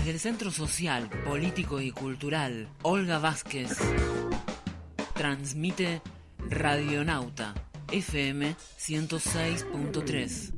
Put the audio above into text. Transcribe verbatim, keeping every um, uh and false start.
Desde el Centro Social, Político y Cultural Olga Vázquez transmite Radionauta F M ciento seis punto tres.